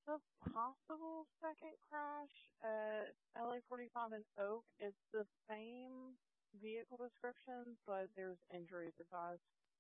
The possible second crash at LA 45 and Oak, it's the same vehicle description, but there's injuries advised.